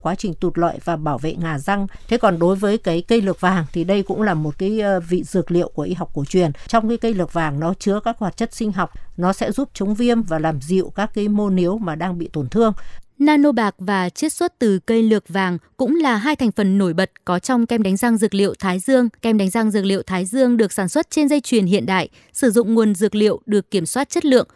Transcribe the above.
quá trình tụt lợi và bảo vệ ngà răng. Thế còn đối với cái cây lược vàng thì đây cũng là một cái vị dược liệu của y học cổ truyền. Trong cái cây lược vàng nó chứa các hoạt chất sinh học, nó sẽ giúp chống viêm và làm dịu các cái mô níu mà đang bị tổn thương. Nano bạc và chiết xuất từ cây lược vàng cũng là hai thành phần nổi bật có trong kem đánh răng dược liệu Thái Dương. Kem đánh răng dược liệu Thái Dương được sản xuất trên dây chuyền hiện đại, sử dụng nguồn dược liệu được kiểm soát chất lượng,